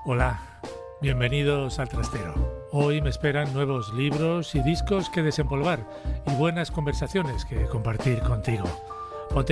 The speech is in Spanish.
Hola, bienvenidos al Trastero. Hoy me esperan nuevos libros y discos que desempolvar y buenas conversaciones que compartir contigo.